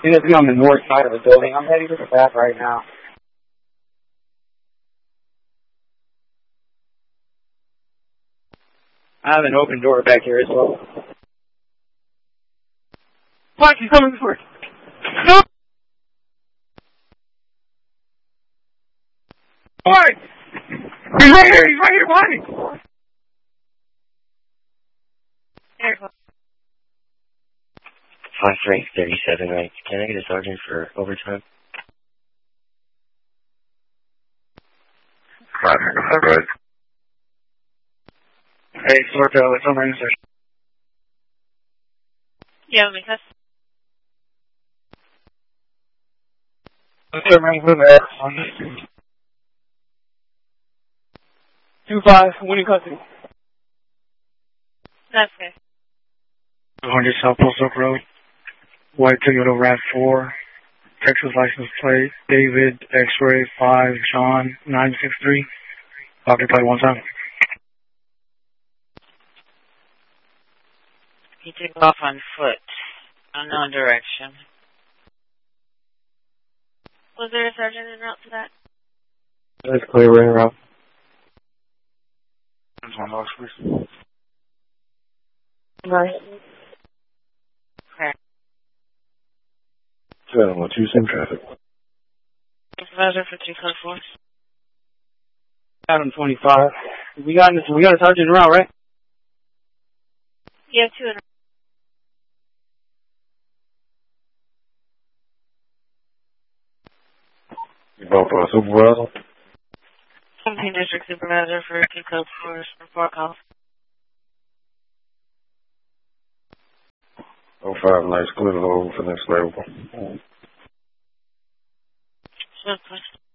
It's going to be on the north side of the building. I'm heading to the back right now. I have an open door back here as well. Watch, he's coming for it. No! What? He's right here, why? 5-3-37, right. Can I get a sergeant for overtime? 5, right. Hey, Sorto, it's over in sir. Yeah, let me test. Let's go right with that. 2-5, winning custody. That's okay. 200 South Post Oak Road. White Toyota RAV4. Texas license plate. David X-ray 5 John 963. Occupy 17. He took off on foot. Unknown direction. Was there a sergeant en route to that? That's clear right around. That's one box, please. Right. Okay. 712, same traffic. Supervisor for 2 code 4. Adam 25. We got a sergeant en route, right? Yeah, 2 in. You both supervisor? 17 district supervisor for 2 code 4 report calls. 05, nice, clear the load for next level. Sure, please.